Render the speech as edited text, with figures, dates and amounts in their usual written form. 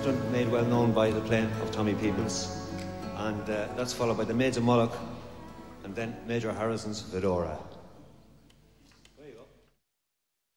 next one made well known by the playing of Tommy Peoples, and that's followed by the Maids of Moloch, and then Major Harrison's Fedora.